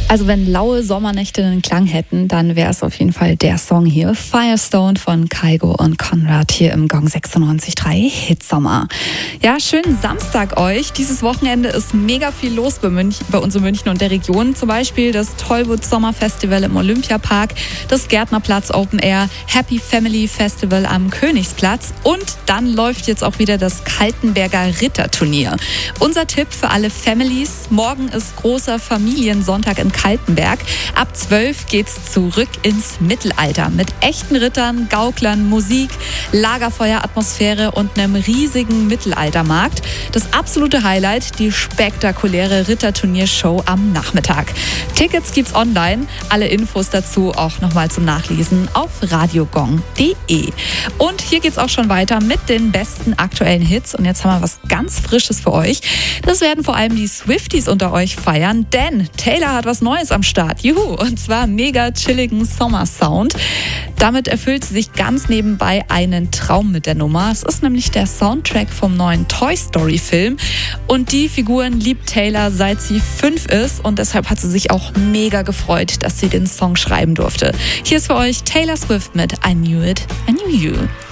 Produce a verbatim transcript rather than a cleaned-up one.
Also wenn laue Sommernächte einen Klang hätten, dann wäre es auf jeden Fall der Song hier. Firestone von Kygo und Konrad hier im Gong sechsundneunzig Komma drei Hitsommer. Ja, schönen Samstag euch. Dieses Wochenende ist mega viel los bei, München, bei uns in München und der Region. Zum Beispiel das Tollwood Sommerfestival im Olympiapark, das Gärtnerplatz Open Air, Happy Family Festival am Königsplatz und dann läuft jetzt auch wieder das Kaltenberger Ritterturnier. Unser Tipp für alle Families: Morgen ist großer Familiensonntag in Kaltenberg. Ab zwölf geht's zurück ins Mittelalter mit echten Rittern, Gauklern, Musik, Lagerfeueratmosphäre und einem riesigen Mittelaltermarkt. Das absolute Highlight, die spektakuläre Ritterturniershow am Nachmittag. Tickets gibt's online. Alle Infos dazu auch nochmal zum Nachlesen auf radiogong punkt de. Und hier geht's auch schon weiter mit den besten aktuellen Hits. Und jetzt haben wir was ganz Frisches für euch. Das werden vor allem die Swifties unter euch feiern, denn Taylor hat was Neues am Start. Juhu! Und zwar mega chilligen Sommersound. Damit erfüllt sie sich ganz nebenbei einen Traum mit der Nummer. Es ist nämlich der Soundtrack vom neuen Toy Story Film. Und die Figuren liebt Taylor, seit sie fünf ist. Und deshalb hat sie sich auch mega gefreut, dass sie den Song schreiben durfte. Hier ist für euch Taylor Swift mit I Knew It, I Knew You.